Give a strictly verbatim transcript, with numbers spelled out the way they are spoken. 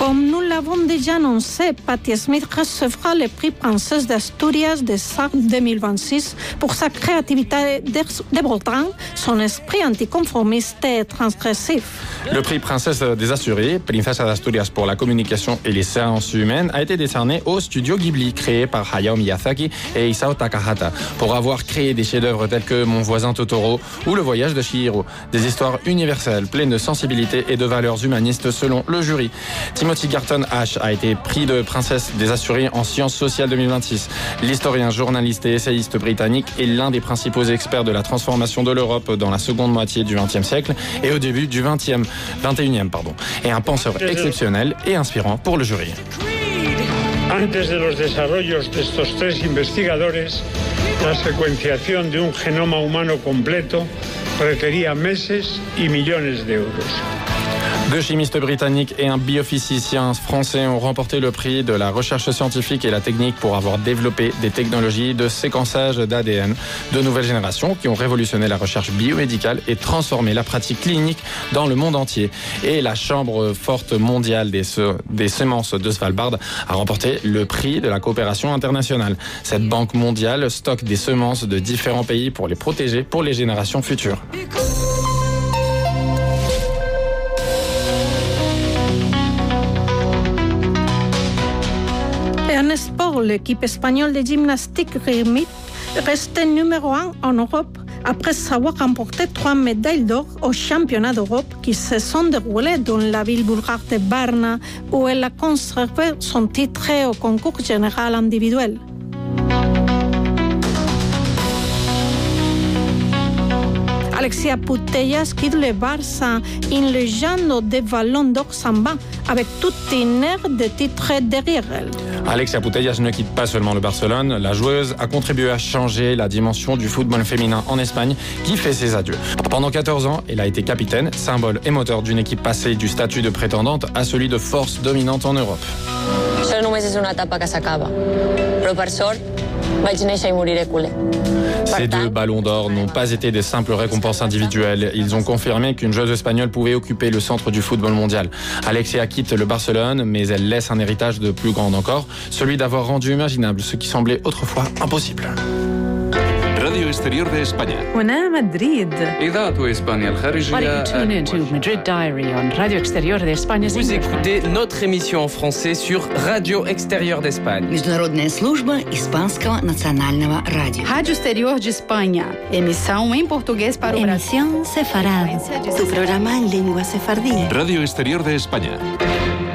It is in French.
Comme nous l'avons déjà annoncé, Patti Smith recevra le prix Princesse d'Asturias de S A R deux mille vingt-six pour sa créativité débordante, son esprit anticonformiste et transgressif. Le prix Princesse des Asturies, Princesa d'Asturias pour la communication et les sciences humaines, a été décerné au studio Ghibli, créé par Hayao Miyazaki et Isao Takahata, pour avoir créé des chefs-d'œuvre tels que Mon voisin Totoro ou Le voyage de Chihiro. Des histoires universelles, pleines de sensibilité et de valeurs humanistes selon le jury. Timothy Garton Ash a été prix de Princesse des Asturies en sciences sociales deux mille vingt-six. L'historien, journaliste et essayiste britannique est l'un des principaux experts de la transformation de l'Europe dans la seconde moitié du vingtième siècle et au début du vingtième, vingt et unième, pardon, et un penseur exceptionnel et inspirant pour le jury. Antes de los desarrollos de estos tres investigadores, la secuenciación de un genoma humano completo requería meses y millones de euros. Deux chimistes britanniques et un biophysicien français ont remporté le prix de la recherche scientifique et la technique pour avoir développé des technologies de séquençage d'A D N de nouvelle génération qui ont révolutionné la recherche biomédicale et transformé la pratique clinique dans le monde entier. Et la Chambre forte mondiale des, se- des semences de Svalbard a remporté le prix de la coopération internationale. Cette banque mondiale stocke des semences de différents pays pour les protéger pour les générations futures. En sport, l'équipe espagnole de gymnastique rythmique restait numéro un en Europe après avoir remporté trois médailles d'or aux championnats d'Europe qui se sont déroulés dans la ville bulgare de Varna où elle a conservé son titre au concours général individuel. Alexia Putellas quitte le Barça, une légende des ballons d'or s'en va, avec toute une ère de titres derrière elle. Alexia Putellas ne quitte pas seulement le Barcelone, la joueuse a contribué à changer la dimension du football féminin en Espagne qui fait ses adieux. Pendant quatorze ans, elle a été capitaine, symbole et moteur d'une équipe passée du statut de prétendante à celui de force dominante en Europe. Això només és una etapa que s'acaba, però per sort vaig néixer i moriré culer. Ces deux ballons d'or n'ont pas été des simples récompenses individuelles. Ils ont confirmé qu'une joueuse espagnole pouvait occuper le centre du football mondial. Alexia quitte le Barcelone, mais elle laisse un héritage de plus grand encore, celui d'avoir rendu imaginable ce qui semblait autrefois impossible. راديو اكستيريور de España. هنا مدريد. إذاعة إسبانيا الخارجية. Tune into Madrid Diary on Radio Exterior de España. Vous écoutez notre émission en français sur Radio Extérieur d'Espagne. Международная служба Испанского национального радио. Rádio Exterior de Espanha. Emissão em português para o Brasil. Emisión sefarad. Tu programa en lengua sefardí. Radio Exterior de España.